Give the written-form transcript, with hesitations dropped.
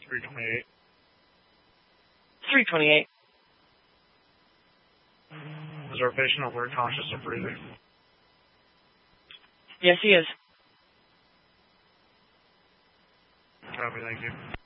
328. 328. Is our patient alert, conscious, or breathing? Yes, he is. Copy, thank you.